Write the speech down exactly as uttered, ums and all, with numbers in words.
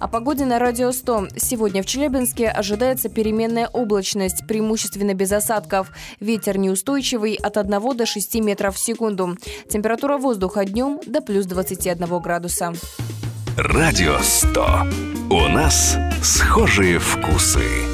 О погоде на Радио сто. Сегодня в Челябинске ожидается переменная облачность, преимущественно без осадков. Ветер неустойчивый от одного до шести метров в секунду. Температура воздуха днем до плюс двадцати одного градуса. Радио сто. У нас схожие вкусы.